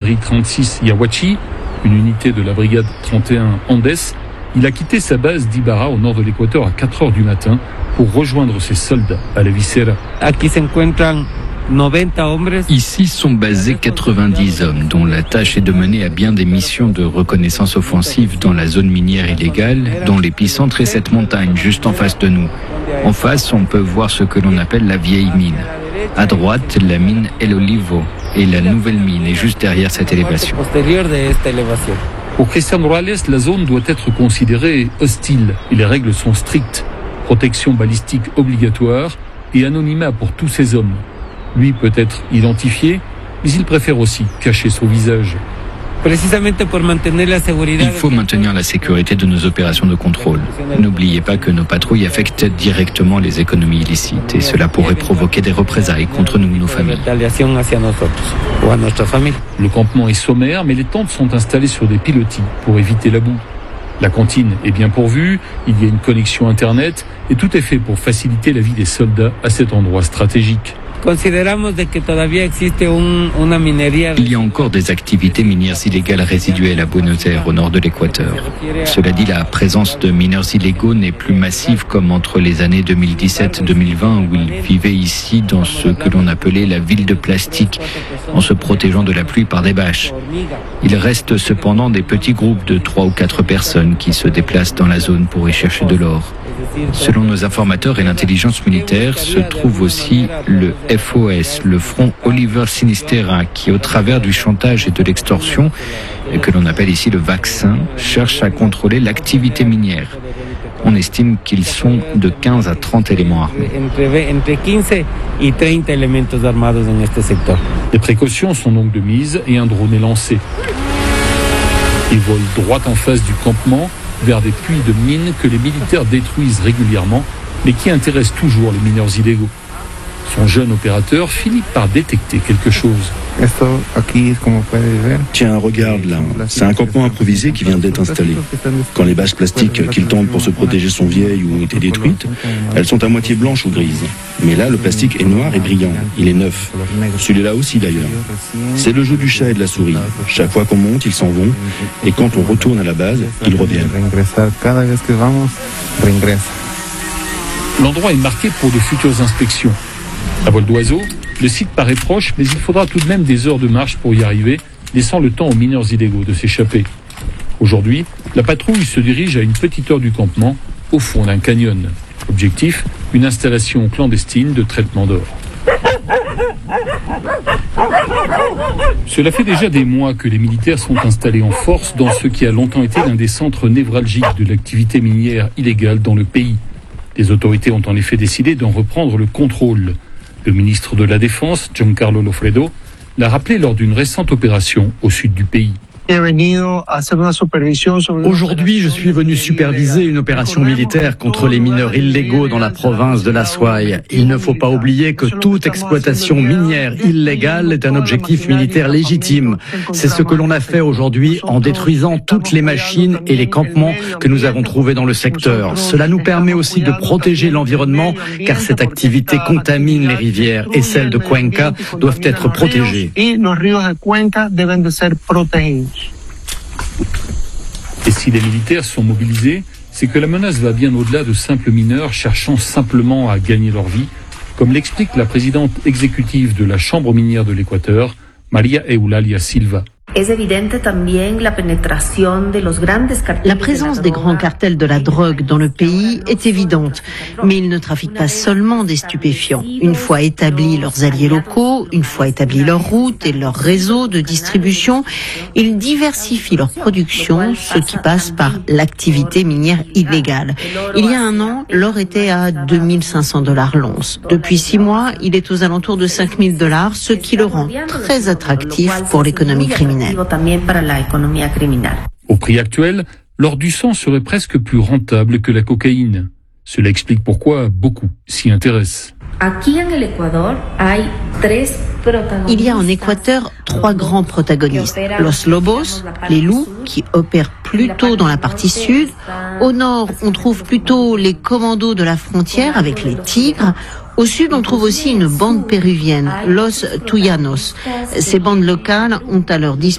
l'escadrille 36 Yahuachi, une unité de la brigade 31 Andes, il a quitté sa base d'Ibarra au nord de l'Équateur à 4h du matin pour rejoindre ses soldats à la Visera. Ici sont basés 90 hommes, dont la tâche est de mener à bien des missions de reconnaissance offensive dans la zone minière illégale, dont l'épicentre est cette montagne juste en face de nous. En face, on peut voir ce que l'on appelle la vieille mine. À droite, la mine El Olivo, et la nouvelle mine est juste derrière cette élévation. Pour Cristian Morales, la zone doit être considérée hostile et les règles sont strictes. Protection balistique obligatoire et anonymat pour tous ces hommes. Lui peut être identifié, mais il préfère aussi cacher son visage. Il faut maintenir la sécurité de nos opérations de contrôle. N'oubliez pas que nos patrouilles affectent directement les économies illicites et cela pourrait provoquer des représailles contre nous et nos familles. Le campement est sommaire, mais les tentes sont installées sur des pilotis pour éviter la boue. La cantine est bien pourvue, il y a une connexion Internet et tout est fait pour faciliter la vie des soldats à cet endroit stratégique. Il y a encore des activités minières illégales résiduelles à Buenos Aires, au nord de l'Équateur. Cela dit, la présence de mineurs illégaux n'est plus massive comme entre les années 2017-2020 où ils vivaient ici dans ce que l'on appelait la ville de plastique, en se protégeant de la pluie par des bâches. Il reste cependant des petits groupes de 3 ou 4 personnes qui se déplacent dans la zone pour y chercher de l'or. Selon nos informateurs et l'intelligence militaire, se trouve aussi le FOS, le Front Oliver Sinistera, qui au travers du chantage et de l'extorsion, et que l'on appelle ici le vaccin, cherche à contrôler l'activité minière. On estime qu'ils sont de 15 à 30 éléments armés. Les précautions sont donc de mise et un drone est lancé. Il vole droit en face du campement, vers des puits de mines que les militaires détruisent régulièrement, mais qui intéressent toujours les mineurs illégaux. Son jeune opérateur finit par détecter quelque chose. Tiens, regarde là, c'est un campement improvisé qui vient d'être installé. Quand les bâches plastiques qu'ils tendent pour se protéger sont vieilles ou ont été détruites, elles sont à moitié blanches ou grises. Mais là, le plastique est noir et brillant, il est neuf. Celui-là aussi d'ailleurs. C'est le jeu du chat et de la souris. Chaque fois qu'on monte, ils s'en vont, et quand on retourne à la base, ils reviennent. L'endroit est marqué pour de futures inspections. À vol d'oiseau, le site paraît proche, mais il faudra tout de même des heures de marche pour y arriver, laissant le temps aux mineurs illégaux de s'échapper. Aujourd'hui, la patrouille se dirige à une petite heure du campement, au fond d'un canyon. Objectif, une installation clandestine de traitement d'or. Cela fait déjà des mois que les militaires sont installés en force dans ce qui a longtemps été l'un des centres névralgiques de l'activité minière illégale dans le pays. Les autorités ont en effet décidé d'en reprendre le contrôle. Le ministre de la Défense, Giancarlo Lofredo, l'a rappelé lors d'une récente opération au sud du pays. Aujourd'hui, je suis venu superviser une opération militaire contre les mineurs illégaux dans la province de l'Azuay. Il ne faut pas oublier que toute exploitation minière illégale est un objectif militaire légitime. C'est ce que l'on a fait aujourd'hui en détruisant toutes les machines et les campements que nous avons trouvés dans le secteur. Cela nous permet aussi de protéger l'environnement car cette activité contamine les rivières et celles de Cuenca doivent être protégées. Et si les militaires sont mobilisés, c'est que la menace va bien au-delà de simples mineurs cherchant simplement à gagner leur vie, comme l'explique la présidente exécutive de la Chambre minière de l'Équateur, Maria Eulalia Silva. La présence des grands cartels de la drogue dans le pays est évidente, mais ils ne trafiquent pas seulement des stupéfiants. Une fois établis leurs alliés locaux, une fois établis leurs routes et leurs réseaux de distribution, ils diversifient leur production, ce qui passe par l'activité minière illégale. Il y a un an, l'or était à $2 500 l'once. Depuis 6 mois, il est aux alentours de $5 000, ce qui le rend très attractif pour l'économie criminelle. Au prix actuel, l'or du sang serait presque plus rentable que la cocaïne. Cela explique pourquoi beaucoup s'y intéressent. Il y a en Équateur 3 grands protagonistes. Los Lobos, les loups, qui opèrent plutôt dans la partie sud. Au nord, on trouve plutôt les commandos de la frontière avec les tigres. Au sud, on trouve aussi une bande péruvienne, Los Tuyanos. Ces bandes locales ont à leur disposition